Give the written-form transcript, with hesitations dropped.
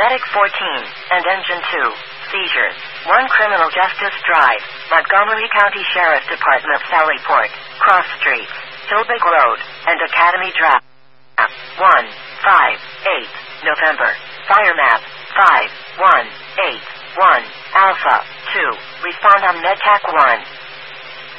Medic 14, and Engine 2, seizures. 1 Criminal Justice Drive, Montgomery County Sheriff Department, Sallyport, Cross Streets, Hillbig Road, and Academy Drive. 1-5-8, November. Fire map, 5-1-8-1, Alpha, 2, respond on MedTac 1.